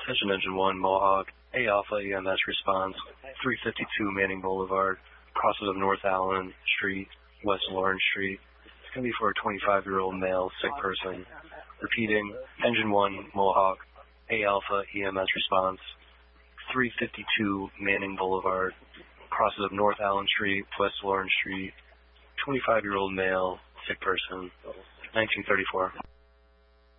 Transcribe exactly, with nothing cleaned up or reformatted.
Attention Engine one, Mohawk, A Alpha E M S response, three fifty-two Manning Boulevard, crosses of North Allen Street, West Lawrence Street. It's going to be for a twenty-five-year-old male sick person. Repeating, Engine one, Mohawk, A Alpha E M S response, three fifty-two Manning Boulevard, crosses of North Allen Street, West Lawrence Street, twenty-five-year-old male sick person, nineteen thirty-four.